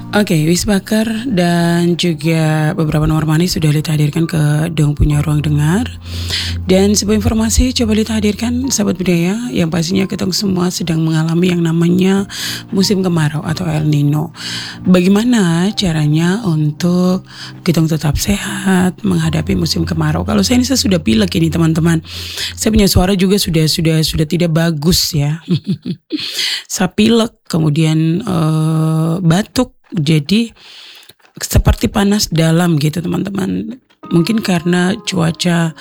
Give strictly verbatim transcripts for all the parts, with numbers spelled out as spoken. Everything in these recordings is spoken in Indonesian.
Oke, Wisbakar dan juga beberapa nomor money sudah Lita hadirkan ke Dong Punya Ruang Dengar. Dan sebuah informasi coba Lita hadirkan sahabat budaya, yang pastinya kita semua sedang mengalami yang namanya musim kemarau atau El Nino. Bagaimana caranya untuk kita tetap sehat menghadapi musim kemarau? Kalau saya ini saya sudah pilek ini teman-teman. Saya punya suara juga sudah sudah sudah tidak bagus ya. Saya pilek, kemudian uh, batuk. Jadi seperti panas dalam gitu teman-teman. Mungkin karena cuaca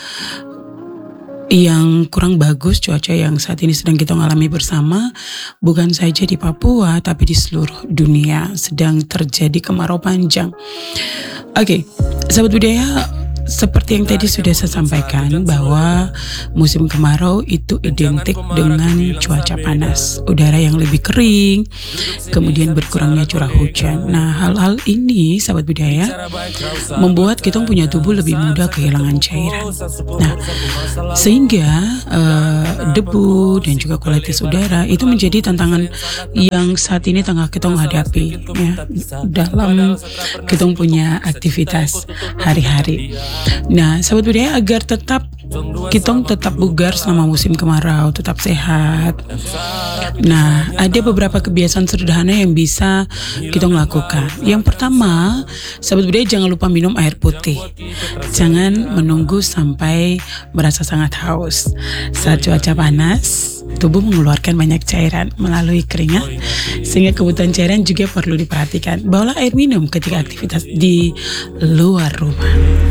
yang kurang bagus, cuaca yang saat ini sedang kita alami bersama, bukan saja di Papua tapi di seluruh dunia sedang terjadi kemarau panjang. Oke, sahabat budaya, seperti yang tadi sudah saya sampaikan bahwa musim kemarau itu identik dengan cuaca panas, udara yang lebih kering, kemudian berkurangnya curah hujan. Nah, hal-hal ini sahabat budaya membuat kita punya tubuh lebih mudah kehilangan cairan. Nah, sehingga uh, debu dan juga kualitas udara itu menjadi tantangan yang saat ini tengah kita hadapi ya, dalam kita punya aktivitas hari-hari. Nah, sahabat budaya, agar tetap kita tetap bugar selama musim kemarau, tetap sehat. Nah, ada beberapa kebiasaan sederhana yang bisa kita lakukan. Yang pertama, sahabat budaya, jangan lupa minum air putih. Jangan menunggu sampai merasa sangat haus. Saat cuaca panas, tubuh mengeluarkan banyak cairan melalui keringat, sehingga kebutuhan cairan juga perlu diperhatikan. Bawalah air minum ketika aktivitas di luar rumah.